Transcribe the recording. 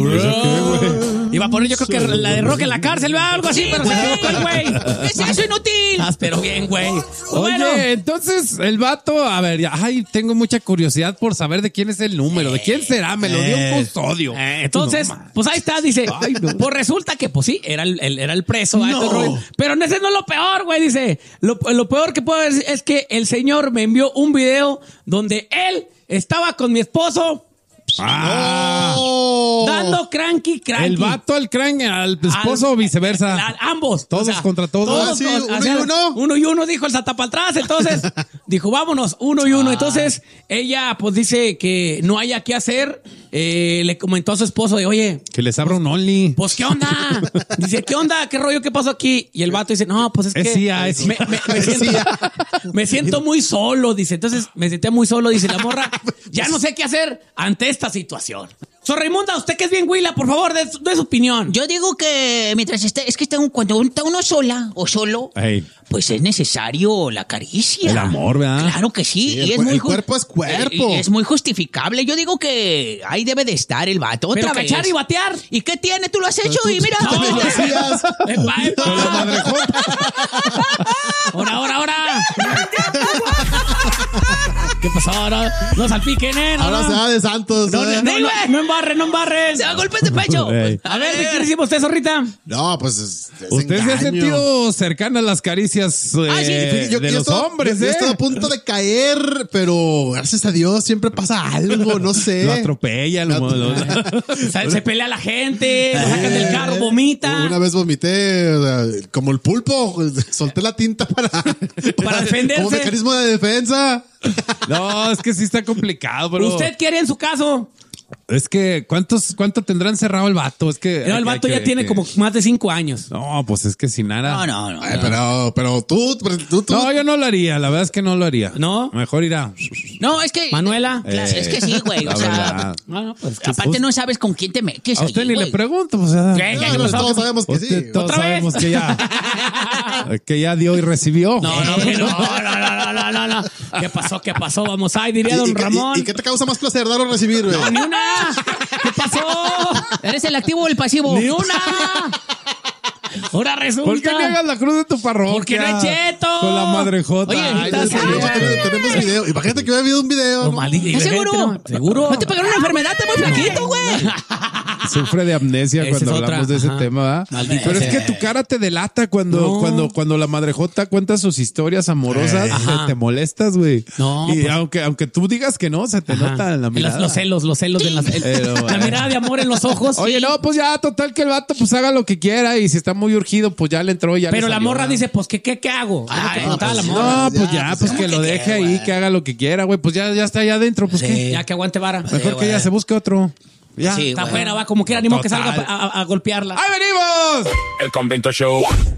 Iba a poner yo creo que la de Rock en la cárcel o algo así, pero se equivocó el güey. ¿Qué es eso, inútil? Pero bien, güey. Oye, entonces el vato, a ver, tengo mucha curiosidad por saber de quién es el número, de quién será, me lo dio un custodio. Entonces, pues ahí está, dice. Pues resulta que, pues sí, era el preso. Pero ese no es lo peor, güey, dice. Lo peor que puedo decir es que el señor me envió un video donde él estaba con mi esposo. Dando cranky. El vato al esposo o viceversa. Ambos. Todos contra todos. Uno y uno, dijo el satapaltras. Entonces, dijo, vámonos, uno y uno. Entonces, ella, pues, dice que no haya qué hacer. Le comentó a su esposo de, oye. Que les abra un Only. Pues, ¿qué onda? Dice, ¿qué onda? ¿Qué rollo? ¿Qué pasó aquí? Y el vato dice, no, pues es que me siento muy solo, dice. Entonces, me sentía muy solo, dice la morra. Ya no sé qué hacer ante esta situación. Raimunda, usted que es bien huila, por favor, de su opinión. Yo digo que mientras cuando está uno sola o solo, pues es necesario la caricia. El amor, ¿verdad? Claro que sí. Y el cuerpo es cuerpo. Es muy justificable. Yo digo que ahí debe de estar el vato. Pero cachar y batear. ¿Y qué tiene? Tú lo has hecho y mira. Ahora. ¿Qué pasó ahora? No salpiquen, Ahora se va de Santos. No embarren. Se da golpes de pecho. A ver, ¿de qué decimos usted, zorrita? No, pues usted se ha sentido cercana a las caricias de los hombres, Yo estoy a punto de caer, pero gracias a Dios siempre pasa algo, no sé. Lo atropella, se pelea la gente, lo sacan del carro, vomita. Una vez vomité, como el pulpo, solté la tinta para defenderse. Como mecanismo de defensa. No, es que sí está complicado, bro. ¿Usted qué haría en su caso? Es que, ¿cuánto tendrá encerrado el vato? Es que el vato ya tiene como más de 5 años. No, pues es que sin nada. No. Ay, pero tú. No, yo no lo haría. La verdad es que no lo haría. ¿No? Mejor irá. No, es que. Manuela. Claro, es que sí, güey. O sea, pues, aparte no sabes con quién te metes. A usted ni le pregunto. Pues, todos sabemos que sí. Todos sabemos que ya. Que ya dio y recibió. No. ¿Qué pasó? Vamos ahí, diría don Ramón. ¿Y qué te causa más placer, dar o recibir, güey? No, ni una. ¿Qué pasó? ¿Eres el activo o el pasivo? ¡Ni una! Ahora resulta. ¿Por qué niegas la cruz de tu parroquia? Porque no es cheto. Con la madrejota. Oye, tenemos video. Imagínate que hubiera habido un video. ¿Estás seguro? ¿Seguro? ¿No te pegaron una enfermedad? Estás muy flaquito, güey. Sufre de amnesia cuando hablamos de ese tema, ¿verdad? Pero es que tu cara te delata cuando la madrejota cuenta sus historias amorosas. Te molestas, güey. No. Y pues, aunque tú digas que no, se te nota en la mirada. Los celos de la mirada de amor en los ojos. Oye, no, pues ya, total que el vato pues haga lo que quiera y si está muy urgido, pues ya le entró y ya. Pero le la salió, morra dice, pues, ¿qué hago? No, pues ya, pues que lo deje ahí, que haga lo que quiera, güey. Pues ya está allá adentro, pues ¿qué? Ya que aguante vara. Mejor que ella se busque otro. Ya. Está buena, va como quiera, ni modo que salga a golpearla. ¡Ahí venimos! El Convento Show.